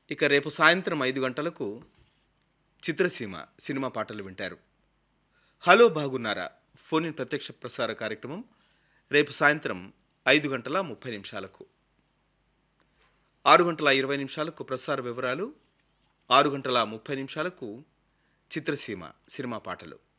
ఇక రేపు సాయంత్రం 5 గంటలకు చిత్రసీమ సినిమా పాటలు వింటారు. హలో బాగున్నారా ఫోన్ ఇన్ ప్రత్యక్ష ప్రసార కార్యక్రమం రేపు సాయంత్రం 5 గంటల 30 నిమిషాలకు. 6 గంటల 20 నిమిషాలకు ప్రసార వివరాలు, 6 గంటల 30 నిమిషాలకు చిత్రసీమ సినిమా పాటలు.